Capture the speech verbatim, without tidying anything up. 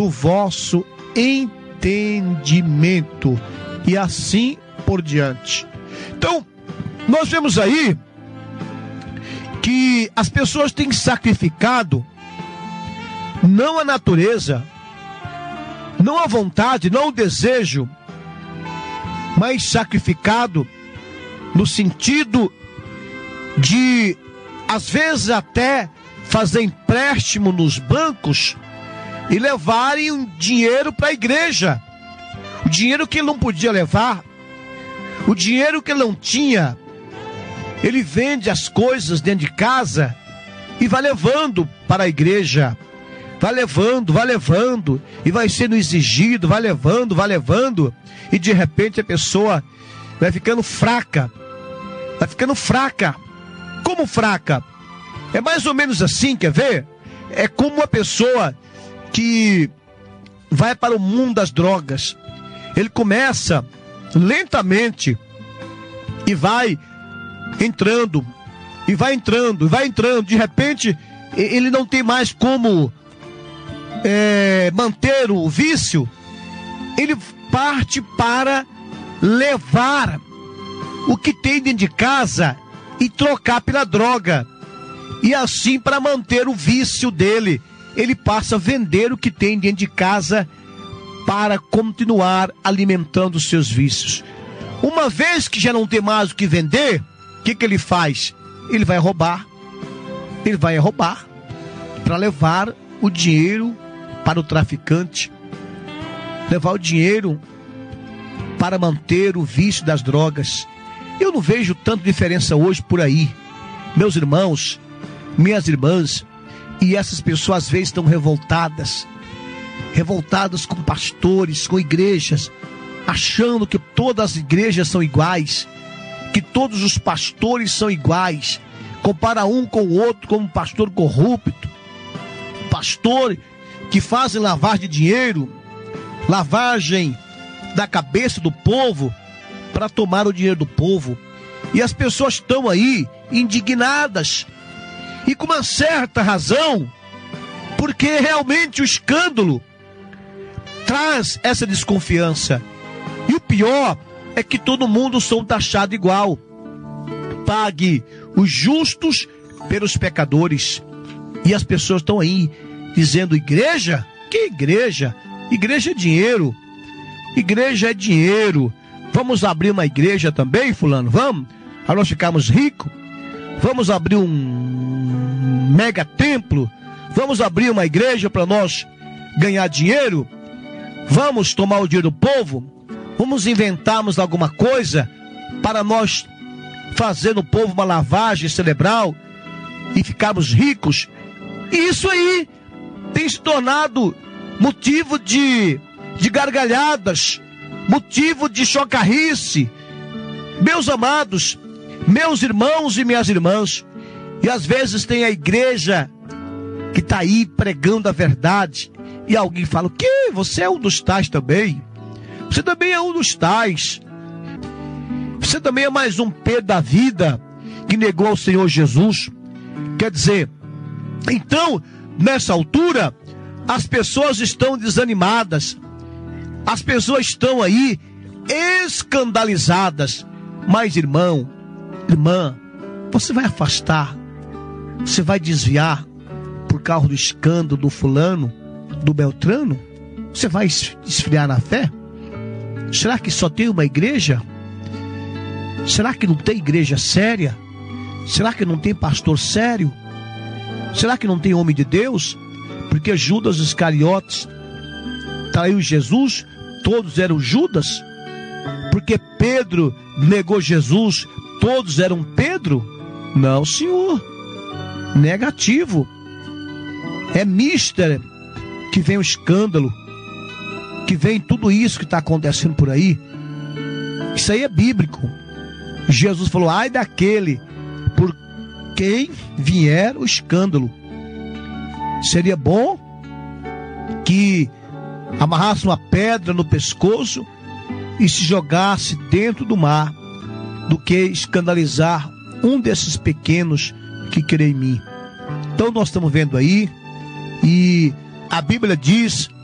do vosso entendimento, e assim por diante. Então, nós vemos aí que as pessoas têm sacrificado não a natureza, não a vontade, não o desejo, mas sacrificado no sentido de, às vezes, até fazer empréstimo nos bancos e levarem um dinheiro para a igreja. O dinheiro que ele não podia levar, o dinheiro que ele não tinha, ele vende as coisas dentro de casa e vai levando para a igreja. Vai levando, vai levando, e vai sendo exigido, vai levando, vai levando, e de repente a pessoa vai ficando fraca, vai ficando fraca. Como fraca? É mais ou menos assim, quer ver? É como uma pessoa que vai para o mundo das drogas. Ele começa lentamente e vai entrando, e vai entrando, e vai entrando. De repente, ele não tem mais como é, manter o vício. Ele parte para levar o que tem dentro de casa e trocar pela droga. E assim, para manter o vício dele, ele passa a vender o que tem dentro de casa para continuar alimentando os seus vícios. Uma vez que já não tem mais o que vender, o que, que ele faz? Ele vai roubar. Ele vai roubar para levar o dinheiro para o traficante, levar o dinheiro para manter o vício das drogas. Eu não vejo tanta diferença hoje por aí, meus irmãos, minhas irmãs, e essas pessoas às vezes estão revoltadas, revoltadas com pastores, com igrejas, achando que todas as igrejas são iguais, que todos os pastores são iguais, compara um com o outro como um pastor corrupto, pastor que fazem lavagem de dinheiro, lavagem da cabeça do povo para tomar o dinheiro do povo. E as pessoas estão aí indignadas, e com uma certa razão, porque realmente o escândalo traz essa desconfiança. E o pior é que todo mundo são taxado igual. Pague os justos pelos pecadores. E as pessoas estão aí dizendo: igreja? Que igreja? Igreja é dinheiro. Igreja é dinheiro. Vamos abrir uma igreja também, fulano? Vamos? Para nós ficarmos ricos? Vamos abrir um mega templo? Vamos abrir uma igreja para nós ganhar dinheiro? Vamos tomar o dinheiro do povo? Vamos inventarmos alguma coisa para nós fazer no povo uma lavagem cerebral e ficarmos ricos? E isso aí tem se tornado motivo de, de gargalhadas, motivo de chocarrice. Meus amados, meus irmãos e minhas irmãs, e às vezes tem a igreja que está aí pregando a verdade, e alguém fala: o quê? Você é um dos tais também? Você também é um dos tais. Você também é mais um Pedro da vida que negou ao Senhor Jesus. Quer dizer, então, nessa altura, as pessoas estão desanimadas, as pessoas estão aí escandalizadas. Mas, irmão, irmã, você vai afastar, você vai desviar por causa do escândalo do fulano, do Beltrano? Você vai esfriar na fé? Será que só tem uma igreja? Será que não tem igreja séria? Será que não tem pastor sério? Será que não tem homem de Deus? Porque Judas Iscariotes traiu Jesus, todos eram Judas? Porque Pedro negou Jesus, todos eram Pedro? Não, senhor. Negativo. É mister que vem o escândalo, que vem tudo isso que está acontecendo por aí. Isso aí é bíblico. Jesus falou: ai daquele por quem vier o escândalo. Seria bom que amarrasse uma pedra no pescoço e se jogasse dentro do mar, do que escandalizar um desses pequenos que crê em mim. Então nós estamos vendo aí, e a Bíblia diz